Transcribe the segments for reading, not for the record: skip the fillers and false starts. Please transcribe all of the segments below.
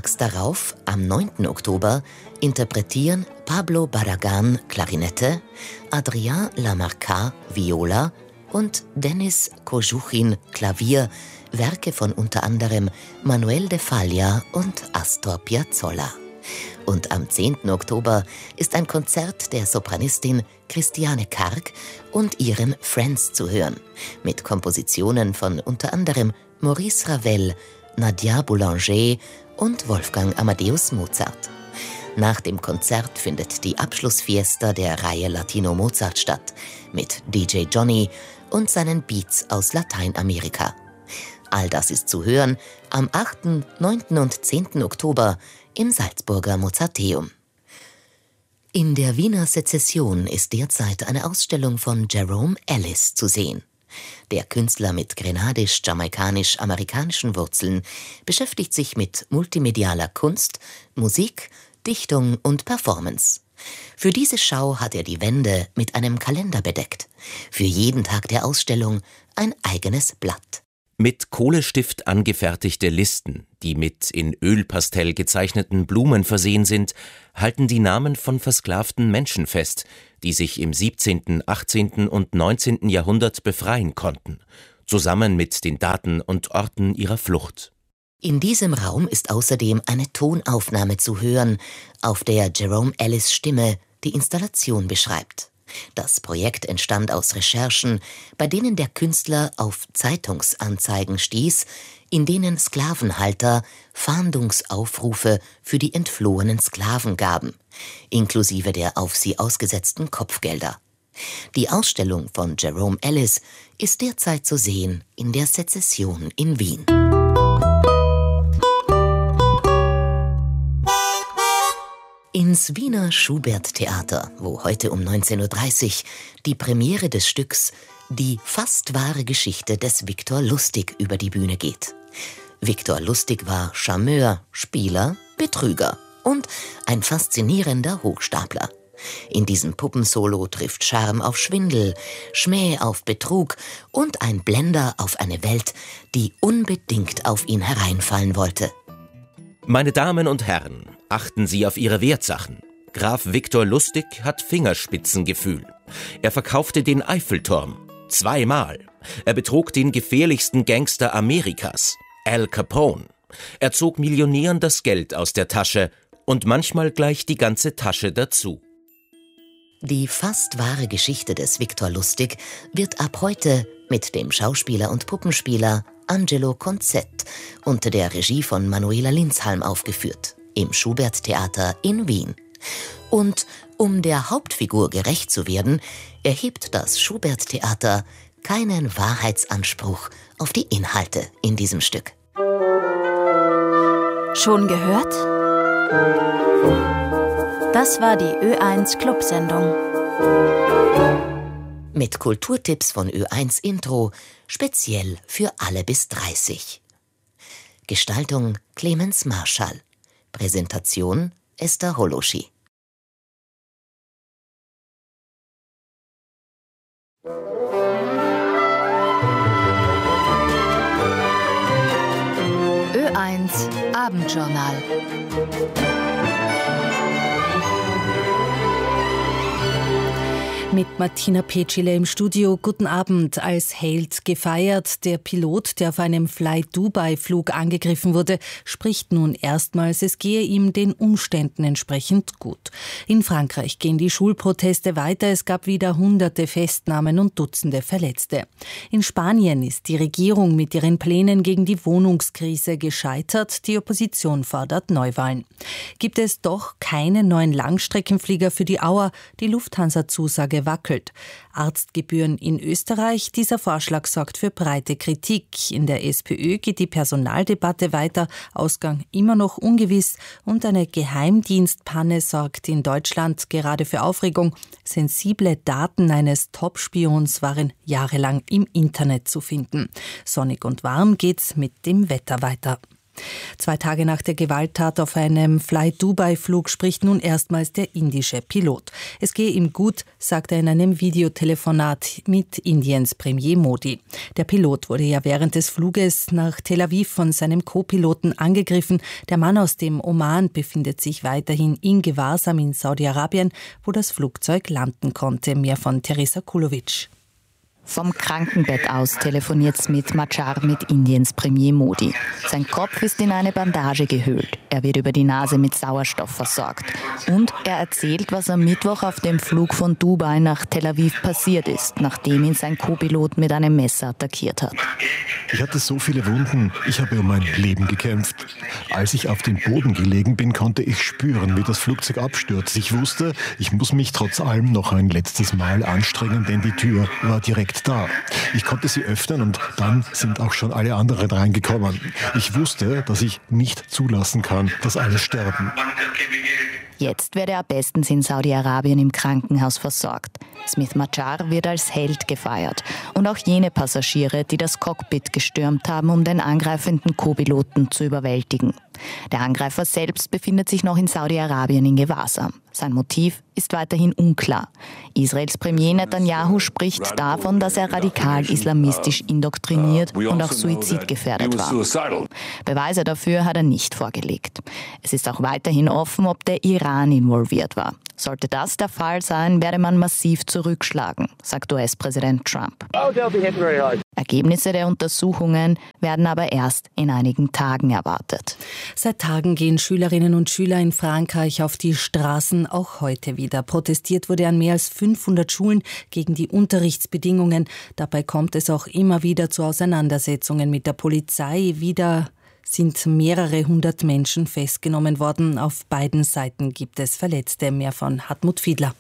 Tags darauf, am 9. Oktober, interpretieren Pablo Barragán Klarinette, Adrien Lamarca Viola und Denis Kojuchin Klavier Werke von unter anderem Manuel de Falla und Astor Piazzolla. Und am 10. Oktober ist ein Konzert der Sopranistin Christiane Karg und ihren Friends zu hören, mit Kompositionen von unter anderem Maurice Ravel, Nadia Boulanger und Wolfgang Amadeus Mozart. Nach dem Konzert findet die Abschlussfiesta der Reihe Latino Mozart statt, mit DJ Johnny und seinen Beats aus Lateinamerika. All das ist zu hören am 8., 9. und 10. Oktober im Salzburger Mozarteum. In der Wiener Sezession ist derzeit eine Ausstellung von Jerome Ellis zu sehen. Der Künstler mit grenadisch-jamaikanisch-amerikanischen Wurzeln beschäftigt sich mit multimedialer Kunst, Musik, Dichtung und Performance. Für diese Schau hat er die Wände mit einem Kalender bedeckt. Für jeden Tag der Ausstellung ein eigenes Blatt. Mit Kohlestift angefertigte Listen, die mit in Ölpastell gezeichneten Blumen versehen sind, halten die Namen von versklavten Menschen fest, die sich im 17., 18. und 19. Jahrhundert befreien konnten, zusammen mit den Daten und Orten ihrer Flucht. In diesem Raum ist außerdem eine Tonaufnahme zu hören, auf der Jerome Ellis' Stimme die Installation beschreibt. Das Projekt entstand aus Recherchen, bei denen der Künstler auf Zeitungsanzeigen stieß, in denen Sklavenhalter Fahndungsaufrufe für die entflohenen Sklaven gaben, inklusive der auf sie ausgesetzten Kopfgelder. Die Ausstellung von Jerome Ellis ist derzeit zu sehen in der Sezession in Wien. Ins Wiener Schubert-Theater, wo heute um 19.30 Uhr die Premiere des Stücks Die fast wahre Geschichte des Viktor Lustig über die Bühne geht. Viktor Lustig war Charmeur, Spieler, Betrüger und ein faszinierender Hochstapler. In diesem Puppensolo trifft Charme auf Schwindel, Schmäh auf Betrug und ein Blender auf eine Welt, die unbedingt auf ihn hereinfallen wollte. Meine Damen und Herren, achten Sie auf Ihre Wertsachen. Graf Viktor Lustig hat Fingerspitzengefühl. Er verkaufte den Eiffelturm 2-mal. Er betrog den gefährlichsten Gangster Amerikas, Al Capone. Er zog Millionären das Geld aus der Tasche und manchmal gleich die ganze Tasche dazu. Die fast wahre Geschichte des Viktor Lustig wird ab heute mit dem Schauspieler und Puppenspieler Angelo Konzett unter der Regie von Manuela Linzhalm aufgeführt, im Schubert-Theater in Wien. Und um der Hauptfigur gerecht zu werden, erhebt das Schubert-Theater keinen Wahrheitsanspruch auf die Inhalte in diesem Stück. Schon gehört? Das war die Ö1 Clubsendung. Mit Kulturtipps von Ö1 Intro, speziell für alle bis 30. Gestaltung Clemens Marschall. Präsentation Esther Holoschi. Ö1 Abendjournal. Mit Martina Petschile im Studio. Guten Abend. Als Held gefeiert. Der Pilot, der auf einem Fly-Dubai-Flug angegriffen wurde, spricht nun erstmals, es gehe ihm den Umständen entsprechend gut. In Frankreich gehen die Schulproteste weiter. Es gab wieder Hunderte Festnahmen und Dutzende Verletzte. In Spanien ist die Regierung mit ihren Plänen gegen die Wohnungskrise gescheitert. Die Opposition fordert Neuwahlen. Gibt es doch keine neuen Langstreckenflieger für die Auer? Die Lufthansa-Zusage wackelt. Arztgebühren in Österreich, dieser Vorschlag sorgt für breite Kritik. In der SPÖ geht die Personaldebatte weiter, Ausgang immer noch ungewiss und eine Geheimdienstpanne sorgt in Deutschland gerade für Aufregung. Sensible Daten eines Top-Spions waren jahrelang im Internet zu finden. Sonnig und warm geht's mit dem Wetter weiter. 2 Tage nach der Gewalttat auf einem Fly-Dubai-Flug spricht nun erstmals der indische Pilot. Es gehe ihm gut, sagt er in einem Videotelefonat mit Indiens Premier Modi. Der Pilot wurde ja während des Fluges nach Tel Aviv von seinem Co-Piloten angegriffen. Der Mann aus dem Oman befindet sich weiterhin in Gewahrsam in Saudi-Arabien, wo das Flugzeug landen konnte. Mehr von Teresa Kulovic. Vom Krankenbett aus telefoniert Smith Machar mit Indiens Premier Modi. Sein Kopf ist in eine Bandage gehüllt. Er wird über die Nase mit Sauerstoff versorgt. Und er erzählt, was am Mittwoch auf dem Flug von Dubai nach Tel Aviv passiert ist, nachdem ihn sein Co-Pilot mit einem Messer attackiert hat. Ich hatte so viele Wunden. Ich habe um mein Leben gekämpft. Als ich auf dem Boden gelegen bin, konnte ich spüren, wie das Flugzeug abstürzt. Ich wusste, ich muss mich trotz allem noch ein letztes Mal anstrengen, denn die Tür war direkt da. Ich konnte sie öffnen und dann sind auch schon alle anderen reingekommen. Ich wusste, dass ich nicht zulassen kann, dass alle sterben. Jetzt werde er bestens in Saudi-Arabien im Krankenhaus versorgt. Smith Machar wird als Held gefeiert. Und auch jene Passagiere, die das Cockpit gestürmt haben, um den angreifenden Co-Piloten zu überwältigen. Der Angreifer selbst befindet sich noch in Saudi-Arabien in Gewahrsam. Sein Motiv ist weiterhin unklar. Israels Premier Netanyahu spricht davon, dass er radikal-islamistisch indoktriniert und auch suizidgefährdet war. Beweise dafür hat er nicht vorgelegt. Es ist auch weiterhin offen, ob der Iran involviert war. Sollte das der Fall sein, werde man massiv zurückschlagen, sagt US-Präsident Trump. Ergebnisse der Untersuchungen werden aber erst in einigen Tagen erwartet. Seit Tagen gehen Schülerinnen und Schüler in Frankreich auf die Straßen, auch heute wieder. Protestiert wurde an mehr als 500 Schulen gegen die Unterrichtsbedingungen. Dabei kommt es auch immer wieder zu Auseinandersetzungen mit der Polizei. Wieder sind mehrere hundert Menschen festgenommen worden. Auf beiden Seiten gibt es Verletzte. Mehr von Hartmut Fiedler.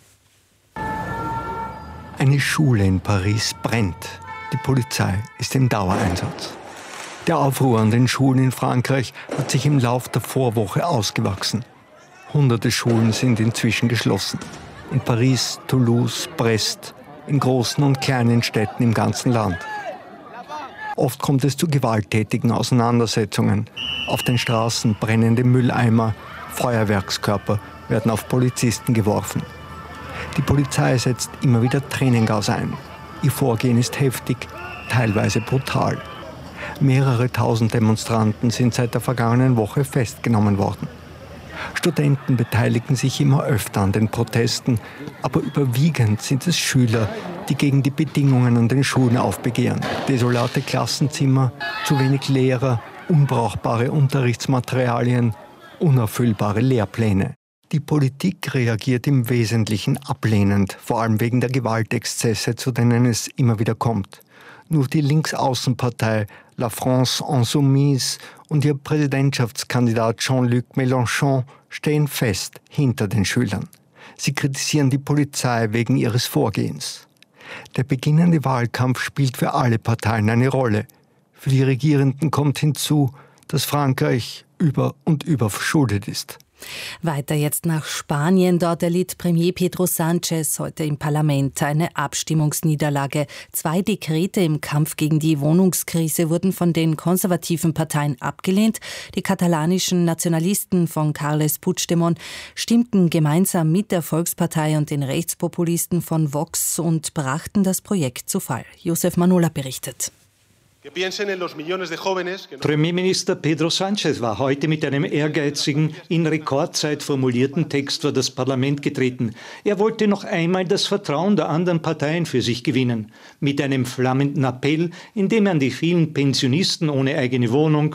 Eine Schule in Paris brennt. Die Polizei ist im Dauereinsatz. Der Aufruhr an den Schulen in Frankreich hat sich im Lauf der Vorwoche ausgewachsen. Hunderte Schulen sind inzwischen geschlossen. In Paris, Toulouse, Brest, in großen und kleinen Städten im ganzen Land. Oft kommt es zu gewalttätigen Auseinandersetzungen. Auf den Straßen brennende Mülleimer, Feuerwerkskörper werden auf Polizisten geworfen. Die Polizei setzt immer wieder Tränengas ein. Ihr Vorgehen ist heftig, teilweise brutal. Mehrere tausend Demonstranten sind seit der vergangenen Woche festgenommen worden. Studenten beteiligen sich immer öfter an den Protesten, aber überwiegend sind es Schüler, die gegen die Bedingungen an den Schulen aufbegehren. Desolate Klassenzimmer, zu wenig Lehrer, unbrauchbare Unterrichtsmaterialien, unerfüllbare Lehrpläne. Die Politik reagiert im Wesentlichen ablehnend, vor allem wegen der Gewaltexzesse, zu denen es immer wieder kommt. Nur die Linksaußenpartei La France Insoumise und ihr Präsidentschaftskandidat Jean-Luc Mélenchon stehen fest hinter den Schülern. Sie kritisieren die Polizei wegen ihres Vorgehens. Der beginnende Wahlkampf spielt für alle Parteien eine Rolle. Für die Regierenden kommt hinzu, dass Frankreich über und über verschuldet ist. Weiter jetzt nach Spanien. Dort erlitt Premier Pedro Sánchez heute im Parlament eine Abstimmungsniederlage. 2 Dekrete im Kampf gegen die Wohnungskrise wurden von den konservativen Parteien abgelehnt. Die katalanischen Nationalisten von Carles Puigdemont stimmten gemeinsam mit der Volkspartei und den Rechtspopulisten von Vox und brachten das Projekt zu Fall. Josef Manola berichtet. Premierminister Pedro Sánchez war heute mit einem ehrgeizigen, in Rekordzeit formulierten Text vor das Parlament getreten. Er wollte noch einmal das Vertrauen der anderen Parteien für sich gewinnen. Mit einem flammenden Appell, in dem er an die vielen Pensionisten ohne eigene Wohnung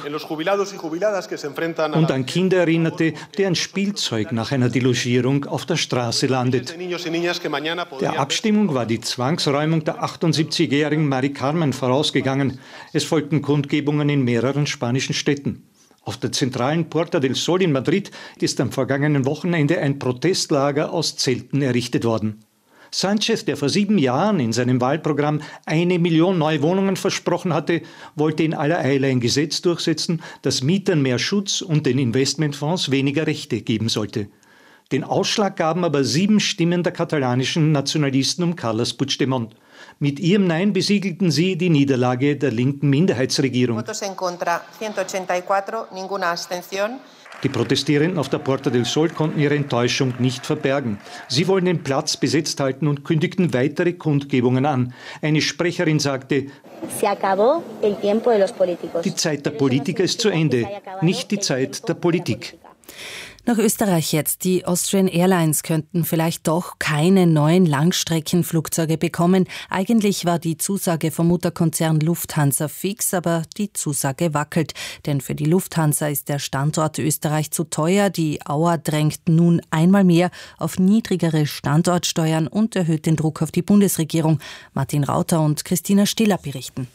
und an Kinder erinnerte, deren Spielzeug nach einer Delogierung auf der Straße landet. Der Abstimmung war die Zwangsräumung der 78-jährigen Mari Carmen vorausgegangen. Es folgten Kundgebungen in mehreren spanischen Städten. Auf der zentralen Puerta del Sol in Madrid ist am vergangenen Wochenende ein Protestlager aus Zelten errichtet worden. Sánchez, der vor 7 Jahren in seinem Wahlprogramm 1 Million neue Wohnungen versprochen hatte, wollte in aller Eile ein Gesetz durchsetzen, das Mietern mehr Schutz und den Investmentfonds weniger Rechte geben sollte. Den Ausschlag gaben aber 7 Stimmen der katalanischen Nationalisten um Carles Puigdemont. Mit ihrem Nein besiegelten sie die Niederlage der linken Minderheitsregierung. Die Protestierenden auf der Porta del Sol konnten ihre Enttäuschung nicht verbergen. Sie wollen den Platz besetzt halten und kündigten weitere Kundgebungen an. Eine Sprecherin sagte, die Zeit der Politiker ist zu Ende, nicht die Zeit der Politik. Nach Österreich jetzt. Die Austrian Airlines könnten vielleicht doch keine neuen Langstreckenflugzeuge bekommen. Eigentlich war die Zusage vom Mutterkonzern Lufthansa fix, aber die Zusage wackelt. Denn für die Lufthansa ist der Standort Österreich zu teuer. Die Auer drängt nun einmal mehr auf niedrigere Standortsteuern und erhöht den Druck auf die Bundesregierung. Martin Rauter und Christina Stiller berichten.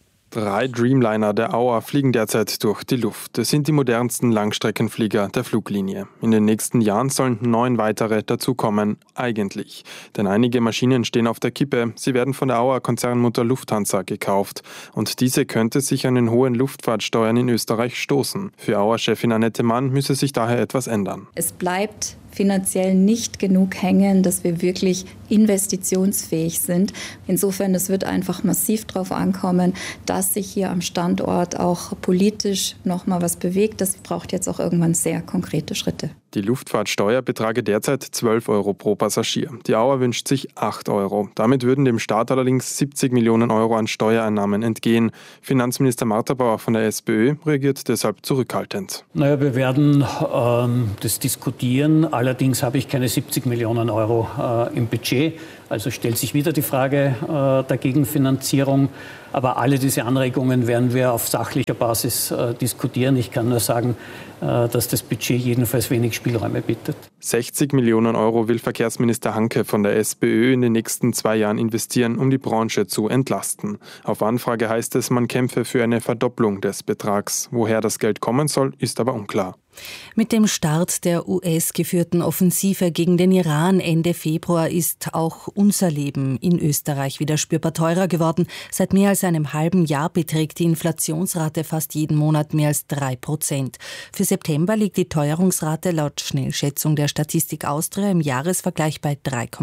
3 Dreamliner der Auer fliegen derzeit durch die Luft. Es sind die modernsten Langstreckenflieger der Fluglinie. In den nächsten Jahren sollen 9 weitere dazukommen, eigentlich. Denn einige Maschinen stehen auf der Kippe. Sie werden von der Auer Konzernmutter Lufthansa gekauft. Und diese könnte sich an den hohen Luftfahrtsteuern in Österreich stoßen. Für Auer-Chefin Annette Mann müsse sich daher etwas ändern. Es bleibt finanziell nicht genug hängen, dass wir wirklich investitionsfähig sind. Insofern, es wird einfach massiv darauf ankommen, dass sich hier am Standort auch politisch nochmal was bewegt. Das braucht jetzt auch irgendwann sehr konkrete Schritte. Die Luftfahrtsteuer betrage derzeit 12 Euro pro Passagier. Die Auer wünscht sich 8 Euro. Damit würden dem Staat allerdings 70 Millionen Euro an Steuereinnahmen entgehen. Finanzminister Martha Bauer von der SPÖ reagiert deshalb zurückhaltend. Wir werden das diskutieren. Allerdings habe ich keine 70 Millionen Euro im Budget. Also stellt sich wieder die Frage der Gegenfinanzierung. Aber alle diese Anregungen werden wir auf sachlicher Basis diskutieren. Ich kann nur sagen, dass das Budget jedenfalls wenig Spielräume bietet. 60 Millionen Euro will Verkehrsminister Hanke von der SPÖ in den nächsten 2 Jahren investieren, um die Branche zu entlasten. Auf Anfrage heißt es, man kämpfe für eine Verdopplung des Betrags. Woher das Geld kommen soll, ist aber unklar. Mit dem Start der US-geführten Offensive gegen den Iran Ende Februar ist auch unser Leben in Österreich wieder spürbar teurer geworden. Seit mehr als einem halben Jahr beträgt die Inflationsrate fast jeden Monat mehr als 3%. Für September liegt die Teuerungsrate laut Schnellschätzung der Statistik Austria im Jahresvergleich bei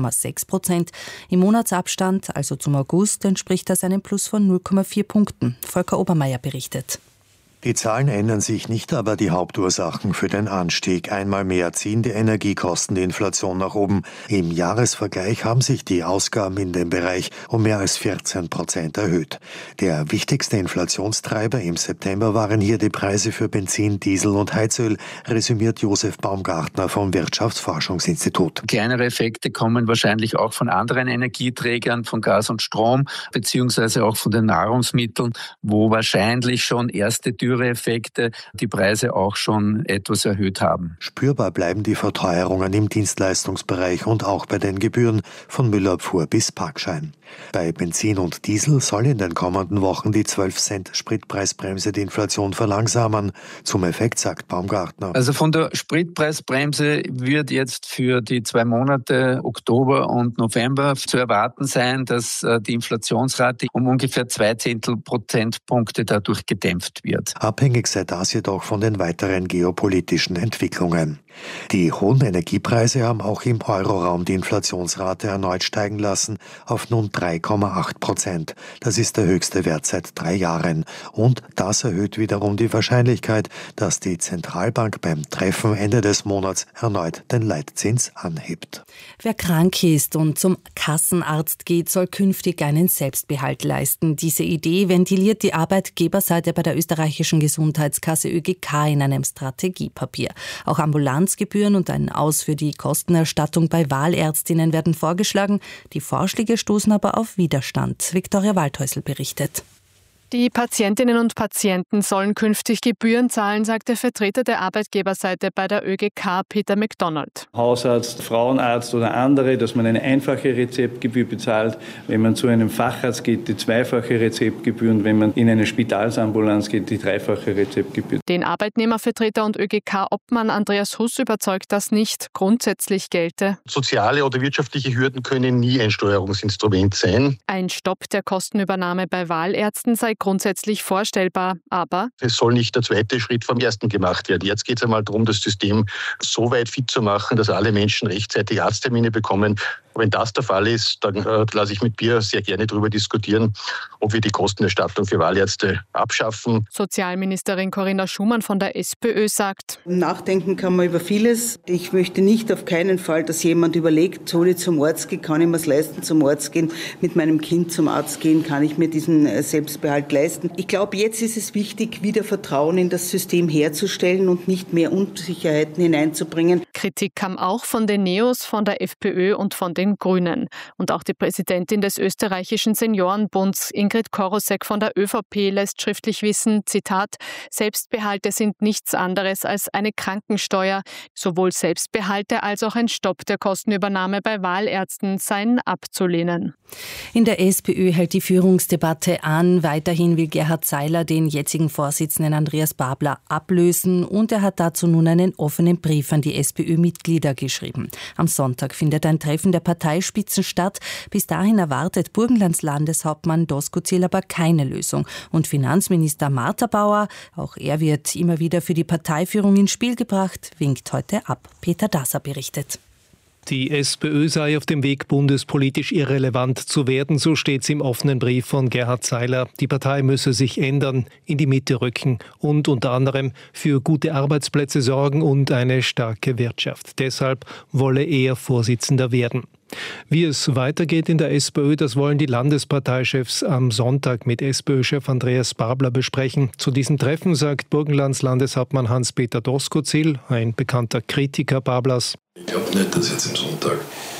3,6%. Im Monatsabstand, also zum August, entspricht das einem Plus von 0,4 Punkten. Volker Obermeier berichtet. Die Zahlen ändern sich nicht, aber die Hauptursachen für den Anstieg. Einmal mehr ziehen die Energiekosten die Inflation nach oben. Im Jahresvergleich haben sich die Ausgaben in dem Bereich um mehr als 14% erhöht. Der wichtigste Inflationstreiber im September waren hier die Preise für Benzin, Diesel und Heizöl, resümiert Josef Baumgartner vom Wirtschaftsforschungsinstitut. Kleinere Effekte kommen wahrscheinlich auch von anderen Energieträgern, von Gas und Strom, beziehungsweise auch von den Nahrungsmitteln, wo wahrscheinlich schon erste Effekte die Preise auch schon etwas erhöht haben. Spürbar bleiben die Verteuerungen im Dienstleistungsbereich und auch bei den Gebühren von Müllabfuhr bis Parkschein. Bei Benzin und Diesel soll in den kommenden Wochen die 12-Cent-Spritpreisbremse die Inflation verlangsamen. Zum Effekt sagt Baumgartner. Also von der Spritpreisbremse wird jetzt für die 2 Monate Oktober und November zu erwarten sein, dass die Inflationsrate um ungefähr 0,2 Prozentpunkte dadurch gedämpft wird. Abhängig sei das jedoch von den weiteren geopolitischen Entwicklungen. Die hohen Energiepreise haben auch im Euroraum die Inflationsrate erneut steigen lassen auf nun 3,8%. Das ist der höchste Wert seit 3 Jahren. Und das erhöht wiederum die Wahrscheinlichkeit, dass die Zentralbank beim Treffen Ende des Monats erneut den Leitzins anhebt. Wer krank ist und zum Kassenarzt geht, soll künftig einen Selbstbehalt leisten. Diese Idee ventiliert die Arbeitgeberseite bei der österreichischen Gesundheitskasse ÖGK in einem Strategiepapier. Auch Ambulanzgebühren und ein Aus für die Kostenerstattung bei Wahlärztinnen werden vorgeschlagen. Die Vorschläge stoßen aber auf Widerstand. Viktoria Waldhäusl berichtet. Die Patientinnen und Patienten sollen künftig Gebühren zahlen, sagt der Vertreter der Arbeitgeberseite bei der ÖGK, Peter McDonald. Hausarzt, Frauenarzt oder andere, dass man eine einfache Rezeptgebühr bezahlt. Wenn man zu einem Facharzt geht, die 2-fache Rezeptgebühr und wenn man in eine Spitalsambulanz geht, die 3-fache Rezeptgebühr. Den Arbeitnehmervertreter und ÖGK-Obmann Andreas Huss überzeugt, das nicht grundsätzlich gelte. Soziale oder wirtschaftliche Hürden können nie ein Steuerungsinstrument sein. Ein Stopp der Kostenübernahme bei Wahlärzten sei grundsätzlich vorstellbar, aber es soll nicht der zweite Schritt vom ersten gemacht werden. Jetzt geht es einmal darum, das System so weit fit zu machen, dass alle Menschen rechtzeitig Arzttermine bekommen. Wenn das der Fall ist, dann lasse ich mit dir sehr gerne darüber diskutieren, ob wir die Kostenerstattung für Wahlärzte abschaffen. Sozialministerin Corinna Schumann von der SPÖ sagt: Nachdenken kann man über vieles. Ich möchte nicht auf keinen Fall, dass jemand überlegt, soll ich zum Arzt gehen, kann ich mir es leisten, zum Arzt gehen, mit meinem Kind zum Arzt gehen, kann ich mir diesen Selbstbehalt leisten. Ich glaube, jetzt ist es wichtig, wieder Vertrauen in das System herzustellen und nicht mehr Unsicherheiten hineinzubringen. Kritik kam auch von den Neos, von der FPÖ und von den Grünen. Und auch die Präsidentin des österreichischen Seniorenbunds, Ingrid Korosek von der ÖVP, lässt schriftlich wissen, Zitat, Selbstbehalte sind nichts anderes als eine Krankensteuer. Sowohl Selbstbehalte als auch ein Stopp der Kostenübernahme bei Wahlärzten seien abzulehnen. In der SPÖ hält die Führungsdebatte an. Weiterhin will Gerhard Seiler den jetzigen Vorsitzenden Andreas Babler ablösen und er hat dazu nun einen offenen Brief an die SPÖ-Mitglieder geschrieben. Am Sonntag findet ein Treffen der Parteispitzen statt. Bis dahin erwartet Burgenlands Landeshauptmann Doskozil aber keine Lösung. Und Finanzminister Martha Bauer, auch er wird immer wieder für die Parteiführung ins Spiel gebracht, winkt heute ab. Peter Dasser berichtet. Die SPÖ sei auf dem Weg, bundespolitisch irrelevant zu werden, so steht es im offenen Brief von Gerhard Seiler. Die Partei müsse sich ändern, in die Mitte rücken und unter anderem für gute Arbeitsplätze sorgen und eine starke Wirtschaft. Deshalb wolle er Vorsitzender werden. Wie es weitergeht in der SPÖ, das wollen die Landesparteichefs am Sonntag mit SPÖ-Chef Andreas Babler besprechen. Zu diesem Treffen sagt Burgenlands Landeshauptmann Hans-Peter Doskozil, ein bekannter Kritiker Bablers: Ich glaube nicht, dass jetzt am Sonntag,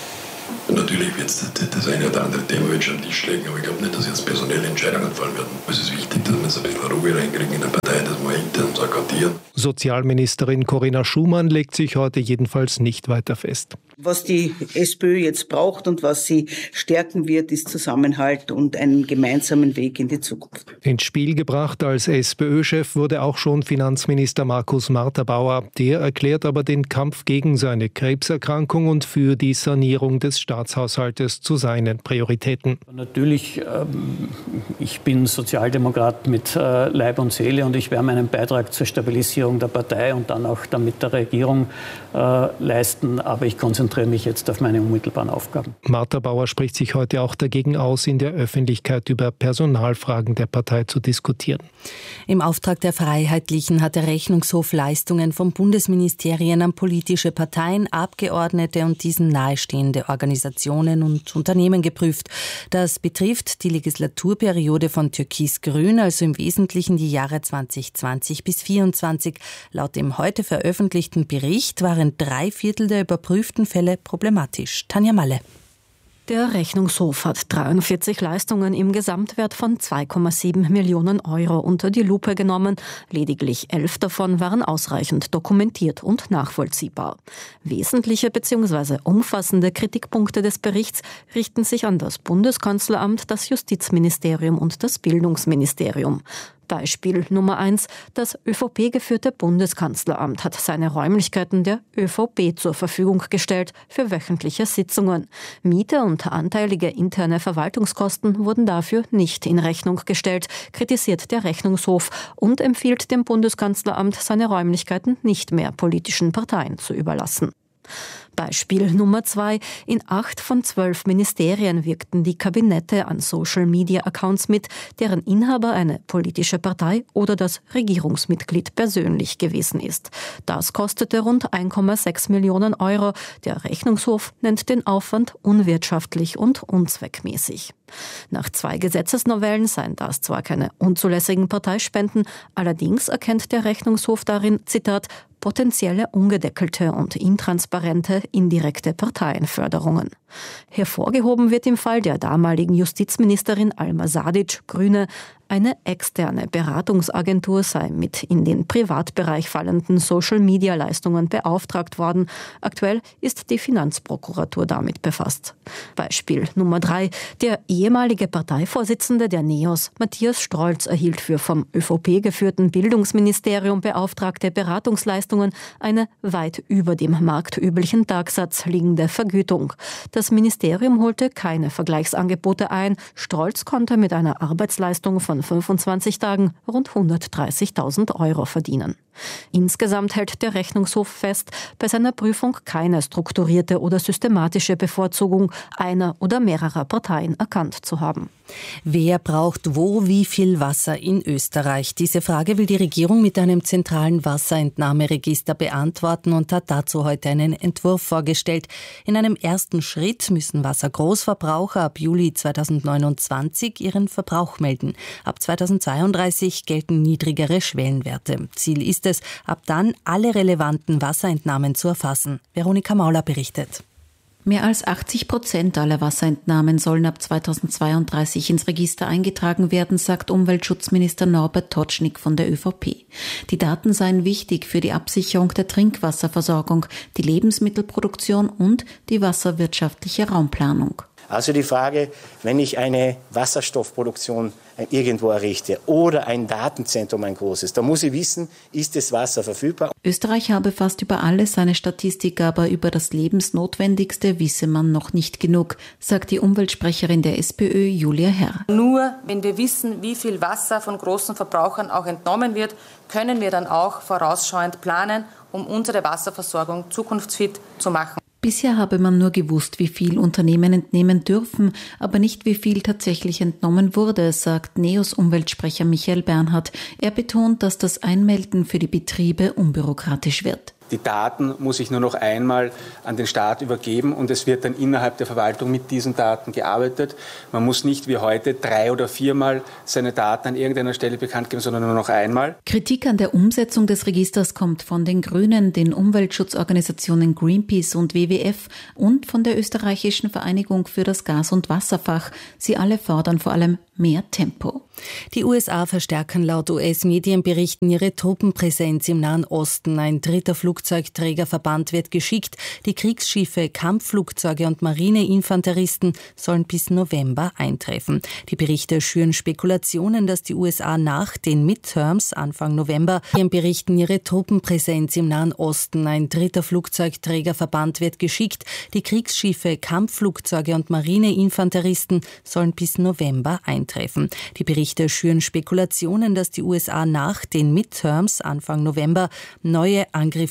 natürlich wird es das eine oder andere Thema schon am Tisch legen, aber ich glaube nicht, dass jetzt personelle Entscheidungen fallen werden. Es ist wichtig, dass wir jetzt ein bisschen Ruhe reinkriegen in der Partei, dass wir intern sakatieren. Sozialministerin Corinna Schumann legt sich heute jedenfalls nicht weiter fest. Was die SPÖ jetzt braucht und was sie stärken wird, ist Zusammenhalt und einen gemeinsamen Weg in die Zukunft. Ins Spiel gebracht als SPÖ-Chef wurde auch schon Finanzminister Markus Martha-Bauer. Der erklärt aber den Kampf gegen seine Krebserkrankung und für die Sanierung des Staatshaushaltes zu seinen Prioritäten. Natürlich, ich bin Sozialdemokrat mit Leib und Seele und ich werde meinen Beitrag zur Stabilisierung der Partei und dann auch damit der Regierung leisten, aber ich konzentriere mich jetzt auf meine unmittelbaren Aufgaben. Martha Bauer spricht sich heute auch dagegen aus, in der Öffentlichkeit über Personalfragen der Partei zu diskutieren. Im Auftrag der Freiheitlichen hat der Rechnungshof Leistungen von Bundesministerien an politische Parteien, Abgeordnete und diesen nahestehende Organisationen und Unternehmen geprüft. Das betrifft die Legislaturperiode von Türkis-Grün, also im Wesentlichen die Jahre 2020 bis 2024. Laut dem heute veröffentlichten Bericht waren 3/4 der überprüften Fälle problematisch. Tanja Malle. Der Rechnungshof hat 43 Leistungen im Gesamtwert von 2,7 Millionen Euro unter die Lupe genommen. Lediglich 11 davon waren ausreichend dokumentiert und nachvollziehbar. Wesentliche bzw. umfassende Kritikpunkte des Berichts richten sich an das Bundeskanzleramt, das Justizministerium und das Bildungsministerium. Beispiel Nummer 1. Das ÖVP-geführte Bundeskanzleramt hat seine Räumlichkeiten der ÖVP zur Verfügung gestellt für wöchentliche Sitzungen. Miete und anteilige interne Verwaltungskosten wurden dafür nicht in Rechnung gestellt, kritisiert der Rechnungshof und empfiehlt dem Bundeskanzleramt, seine Räumlichkeiten nicht mehr politischen Parteien zu überlassen. Beispiel Nummer 2. In 8 von 12 Ministerien wirkten die Kabinette an Social-Media-Accounts mit, deren Inhaber eine politische Partei oder das Regierungsmitglied persönlich gewesen ist. Das kostete rund 1,6 Millionen Euro. Der Rechnungshof nennt den Aufwand unwirtschaftlich und unzweckmäßig. Nach 2 Gesetzesnovellen seien das zwar keine unzulässigen Parteispenden, allerdings erkennt der Rechnungshof darin, Zitat, potenzielle ungedeckelte und intransparente indirekte Parteienförderungen. Hervorgehoben wird im Fall der damaligen Justizministerin Alma Sadic, Grüne, eine externe Beratungsagentur sei mit in den Privatbereich fallenden Social-Media-Leistungen beauftragt worden. Aktuell ist die Finanzprokuratur damit befasst. Beispiel Nummer 3. Der ehemalige Parteivorsitzende der NEOS, Matthias Strolz, erhielt für vom ÖVP geführten Bildungsministerium beauftragte Beratungsleistungen eine weit über dem marktüblichen Tagsatz liegende Vergütung. Das Ministerium holte keine Vergleichsangebote ein. Strolz konnte mit einer Arbeitsleistung von in 25 Tagen rund 130.000 Euro verdienen. Insgesamt hält der Rechnungshof fest, bei seiner Prüfung keine strukturierte oder systematische Bevorzugung einer oder mehrerer Parteien erkannt zu haben. Wer braucht wo wie viel Wasser in Österreich? Diese Frage will die Regierung mit einem zentralen Wasserentnahmeregister beantworten und hat dazu heute einen Entwurf vorgestellt. In einem ersten Schritt müssen Wassergroßverbraucher ab Juli 2029 ihren Verbrauch melden. Ab 2032 gelten niedrigere Schwellenwerte. Ziel ist es, ab dann alle relevanten Wasserentnahmen zu erfassen. Veronika Mauler berichtet. Mehr als 80% aller Wasserentnahmen sollen ab 2032 ins Register eingetragen werden, sagt Umweltschutzminister Norbert Totschnig von der ÖVP. Die Daten seien wichtig für die Absicherung der Trinkwasserversorgung, die Lebensmittelproduktion und die wasserwirtschaftliche Raumplanung. Also die Frage, wenn ich eine Wasserstoffproduktion irgendwo errichte oder ein Datenzentrum, ein großes, da muss ich wissen, ist das Wasser verfügbar? Österreich habe fast über alles eine Statistik, aber über das Lebensnotwendigste wisse man noch nicht genug, sagt die Umweltsprecherin der SPÖ, Julia Herr. Nur wenn wir wissen, wie viel Wasser von großen Verbrauchern auch entnommen wird, können wir dann auch vorausschauend planen, um unsere Wasserversorgung zukunftsfit zu machen. Bisher habe man nur gewusst, wie viel Unternehmen entnehmen dürfen, aber nicht, wie viel tatsächlich entnommen wurde, sagt NEOS-Umweltsprecher Michael Bernhard. Er betont, dass das Einmelden für die Betriebe unbürokratisch wird. Die Daten muss ich nur noch einmal an den Staat übergeben und es wird dann innerhalb der Verwaltung mit diesen Daten gearbeitet. Man muss nicht wie heute 3- oder 4-mal seine Daten an irgendeiner Stelle bekannt geben, sondern nur noch einmal. Kritik an der Umsetzung des Registers kommt von den Grünen, den Umweltschutzorganisationen Greenpeace und WWF und von der österreichischen Vereinigung für das Gas- und Wasserfach. Sie alle fordern vor allem mehr Tempo. Die USA verstärken laut US-Medienberichten ihre Truppenpräsenz im Nahen Osten. Ein dritter Flugzeugträgerverband wird geschickt. Die Kriegsschiffe, Kampfflugzeuge und Marineinfanteristen sollen bis November eintreffen. Die Berichte schüren Spekulationen, dass die USA nach den Midterms Anfang November berichten ihre Truppenpräsenz im Nahen Osten. Ein dritter Flugzeugträgerverband wird geschickt. Die Kriegsschiffe, Kampfflugzeuge und Marineinfanteristen sollen bis November eintreffen. Die Berichte schüren Spekulationen, dass die USA nach den Midterms Anfang November neue Angriffe